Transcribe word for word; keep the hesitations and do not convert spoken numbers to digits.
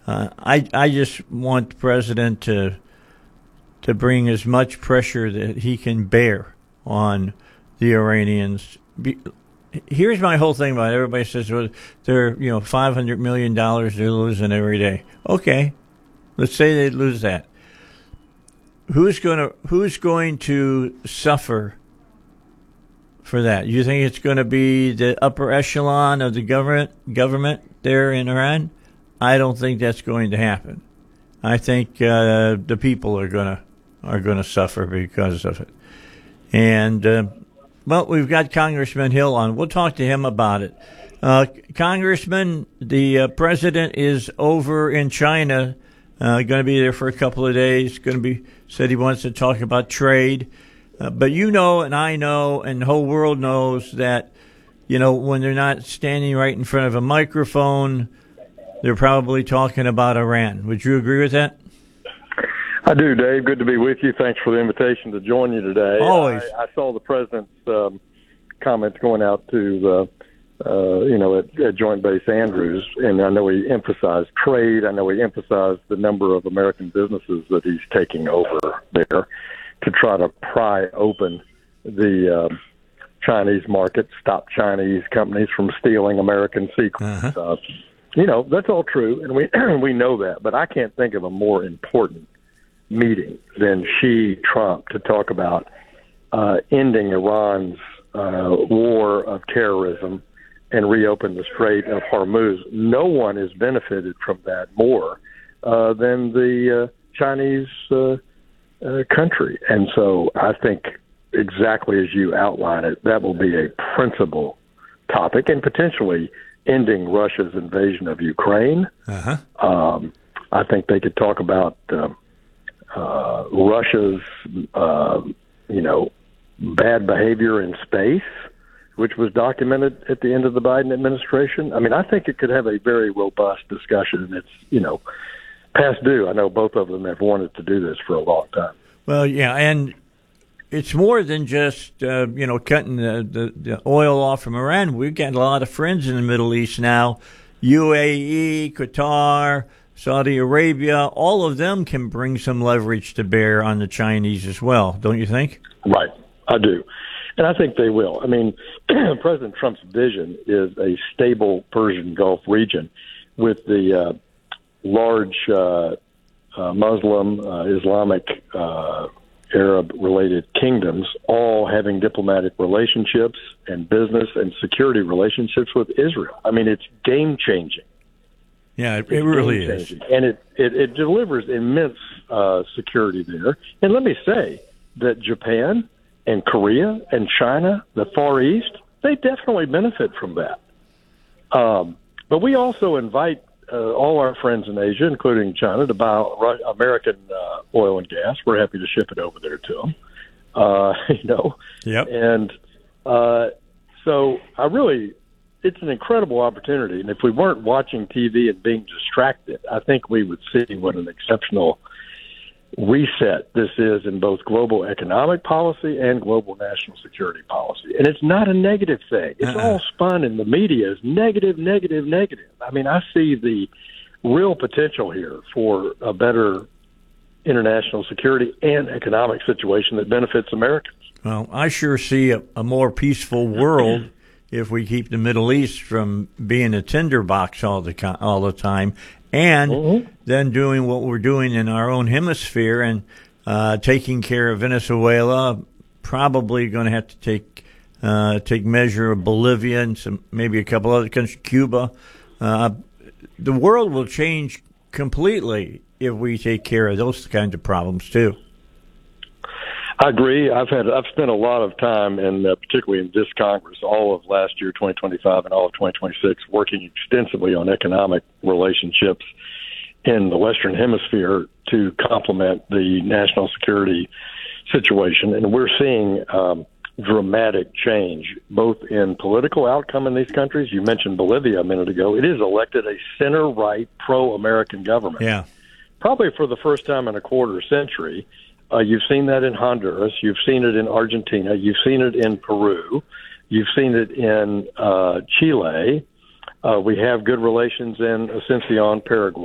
Uh, I I just want the president to to bring as much pressure that he can bear on the Iranians. Be, here's my whole thing about it. Everybody says, well, they're, you know, five hundred million dollars they're losing every day. Okay, let's say they lose that. Who's going to who's going to suffer for that? You think it's going to be the upper echelon of the government government there in Iran? I don't think that's going to happen. I think uh, the people are going to are going to suffer because of it. And uh, well, we've got Congressman Hill on. We'll talk to him about it. Uh, Congressman, the uh, president is over in China. Uh, going to be there for a couple of days. Going to be said he wants to talk about trade. Uh, but you know, and I know, and the whole world knows that, you know, when they're not standing right in front of a microphone, they're probably talking about Iran. Would you agree with that? I do, Dave. Good to be with you. Thanks for the invitation to join you today. Always. I, I saw the president's um, comments going out to the, uh, you know, at, at Joint Base Andrews, and I know he emphasized trade. I know he emphasized the number of American businesses that he's taking over there to try to pry open the uh, Chinese market, stop Chinese companies from stealing American secrets. Uh-huh. Uh, you know, that's all true, and we we know that. But I can't think of a more important meeting than Xi Trump to talk about uh, ending Iran's uh, war of terrorism and reopen the Strait of Hormuz. No one has benefited from that more uh, than the uh, Chinese uh, uh, country. And so I think exactly as you outline it, that will be a principal topic, and potentially ending Russia's invasion of Ukraine. Uh-huh. Um, I think they could talk about uh, uh, Russia's, uh, you know, bad behavior in space, which was documented at the end of the Biden administration. I mean, I think it could have a very robust discussion, and it's, you know, past due. I know both of them have wanted to do this for a long time. Well, yeah, and it's more than just, uh, you know, cutting the, the, the oil off from Iran. We've got a lot of friends in the Middle East now. U A E, Qatar, Saudi Arabia, all of them can bring some leverage to bear on the Chinese as well, don't you think? Right, I do. And I think they will. I mean, President Trump's vision is a stable Persian Gulf region with the uh, large uh, uh, Muslim, uh, Islamic, uh, Arab-related kingdoms all having diplomatic relationships and business and security relationships with Israel. I mean, it's game-changing. Yeah, it, it really is. And it, it, it delivers immense uh, security there. And let me say that Japan and Korea and China, the Far East, they definitely benefit from that. Um, but we also invite uh, all our friends in Asia, including China, to buy American uh, oil and gas. We're happy to ship it over there to them. Uh, you know, yep. And uh, so I really, it's an incredible opportunity. And if we weren't watching T V and being distracted, I think we would see what an exceptional reset this is in both global economic policy and global national security policy. And it's not a negative thing. It's uh-uh. all spun in the media as negative, negative, negative. I mean, I see the real potential here for a better international security and economic situation that benefits Americans. Well, I sure see a, a more peaceful world if we keep the Middle East from being a tinderbox all the all the time, and mm-hmm. then doing what we're doing in our own hemisphere and uh, taking care of Venezuela. Probably going to have to take uh, take measure of Bolivia and some maybe a couple other countries, Cuba. Uh, the world will change completely if we take care of those kinds of problems too. I agree. I've had I've spent a lot of time, and uh, particularly in this Congress, all of last year, twenty twenty-five, and all of twenty twenty-six, working extensively on economic relationships in the Western Hemisphere to complement the national security situation. And we're seeing um, dramatic change, both in political outcome in these countries. You mentioned Bolivia a minute ago. It has elected a center-right, pro-American government. Yeah. Probably for the first time in a quarter century. Uh, you've seen that in Honduras. You've seen it in Argentina. You've seen it in Peru. You've seen it in uh, Chile. Uh, we have good relations in Asuncion, Paraguay.